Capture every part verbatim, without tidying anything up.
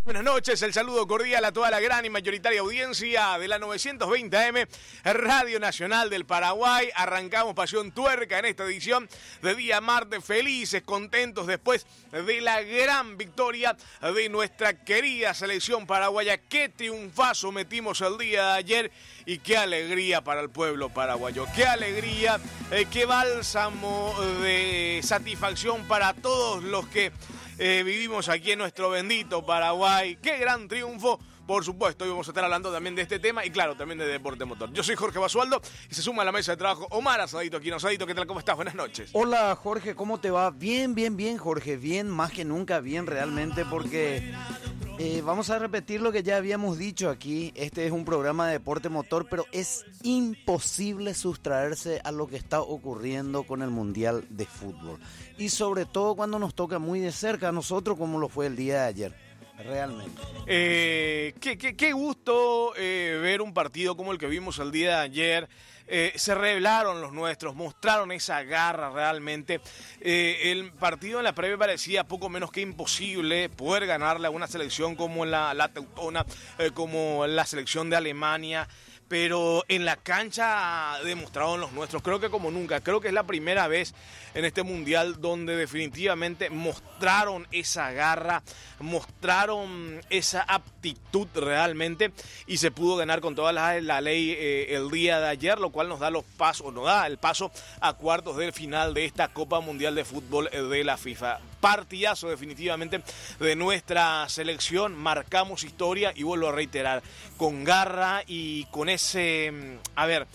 Buenas noches, el saludo cordial a toda la gran y mayoritaria audiencia de la novecientos veinte A M, Radio Nacional del Paraguay. Arrancamos Pasión Tuerca en esta edición de día martes, felices, contentos después de la gran victoria de nuestra querida selección paraguaya. Qué triunfazo metimos el día de ayer y qué alegría para el pueblo paraguayo, qué alegría, eh, qué bálsamo de satisfacción para todos los que Eh, vivimos aquí en nuestro bendito Paraguay. ¡Qué gran triunfo! Por supuesto, hoy vamos a estar hablando también de este tema y claro, también de deporte motor. Yo soy Jorge Basualdo y se suma a la mesa de trabajo Omar Asadito aquí. Asadito, ¿qué tal? ¿Cómo estás? Buenas noches. Hola Jorge, ¿cómo te va? Bien, bien, bien Jorge, bien, más que nunca bien realmente porque eh, vamos a repetir lo que ya habíamos dicho aquí. Este es un programa de deporte motor, pero es imposible sustraerse a lo que está ocurriendo con el Mundial de Fútbol. Y sobre todo cuando nos toca muy de cerca a nosotros como lo fue el día de ayer. Realmente. Eh, qué, qué, qué gusto eh, ver un partido como el que vimos el día de ayer. Eh, se revelaron los nuestros, mostraron esa garra realmente. Eh, el partido en la previa parecía poco menos que imposible poder ganarle a una selección como la, la Teutona, eh, como la selección de Alemania. Pero en la cancha demostraron los nuestros, creo que como nunca, creo que es la primera vez en este mundial donde definitivamente mostraron esa garra, mostraron esa aptitud realmente y se pudo ganar con toda la, la ley eh, el día de ayer, lo cual nos da los pasos, nos da el paso a cuartos del final de esta Copa Mundial de Fútbol de la FIFA. Partidazo definitivamente de nuestra selección, marcamos historia y vuelvo a reiterar, con garra y con ese, a ver,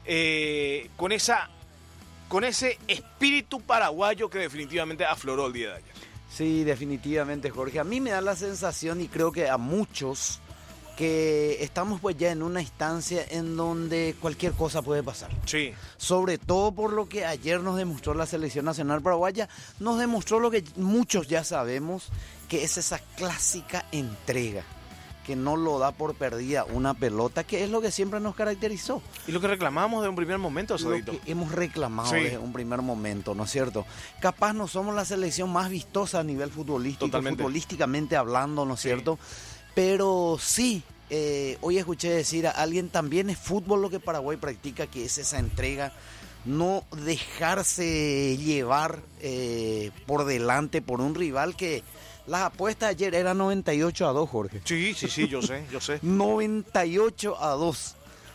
eh, con esa, con ese espíritu paraguayo que definitivamente afloró el día de ayer. Sí, definitivamente Jorge, a mí me da la sensación y creo que a muchos que estamos pues ya en una instancia en donde cualquier cosa puede pasar. Sí. Sobre todo por lo que ayer nos demostró la Selección Nacional Paraguaya, nos demostró lo que muchos ya sabemos, que es esa clásica entrega, que no lo da por perdida una pelota, que es lo que siempre nos caracterizó. Y lo que reclamamos de un primer momento, Asadito. Lo que hemos reclamado sí. desde un primer momento, ¿no es cierto? Capaz no somos la selección más vistosa a nivel futbolístico, Totalmente. futbolísticamente hablando, ¿no es sí. cierto? Pero sí, eh, hoy escuché decir a alguien, también es fútbol lo que Paraguay practica, que es esa entrega, no dejarse llevar eh, por delante por un rival que las apuestas ayer eran noventa y ocho a dos, Jorge. Sí, sí, sí, yo sé, yo sé. noventa y ocho a dos.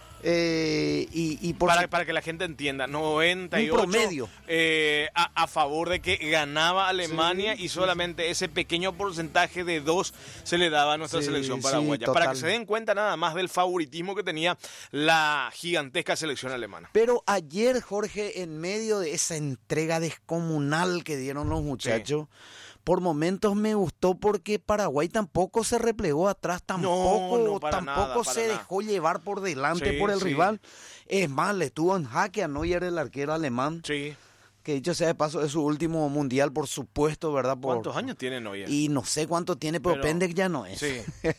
Eh, y, y por para, su... para que la gente entienda, noventa y ocho un promedio eh, a, a favor de que ganaba Alemania sí, y solamente sí, ese pequeño porcentaje de dos se le daba a nuestra sí, selección paraguaya, sí, para que se den cuenta nada más del favoritismo que tenía la gigantesca selección alemana. Pero ayer, Jorge, en medio de esa entrega descomunal que dieron los muchachos, sí, por momentos me gustó porque Paraguay tampoco se replegó atrás, tampoco, no, no, para tampoco nada, para se nada. dejó llevar por delante sí, por el sí. rival. Es más, le estuvo en jaque a Neuer, el arquero alemán. Sí. Que dicho sea de paso, es su último mundial, por supuesto, ¿verdad? Por... ¿Cuántos años tiene Neuer? Y no sé cuánto tiene, pero, pero... Pendek ya no es. Sí.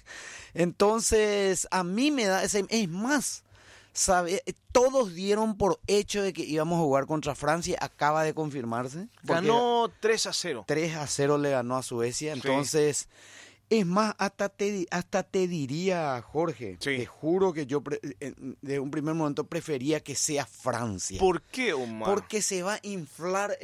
Entonces, a mí me da ese... Es más, ¿sabe? Todos dieron por hecho de que íbamos a jugar contra Francia, acaba de confirmarse. Ganó tres a cero. tres a cero le ganó a Suecia, entonces... Sí. Es más, hasta te, hasta te diría, Jorge, sí. te juro que yo pre, de un primer momento prefería que sea Francia. ¿Por qué, Omar? Porque se va a inflar